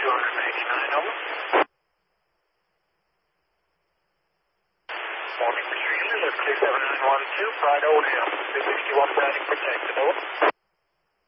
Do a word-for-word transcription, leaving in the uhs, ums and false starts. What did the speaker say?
two eighty-nine, over. Morning, Mister Healy, lift two seven nine one two, Pride Old Hill, two sixty-one Browning protected, over.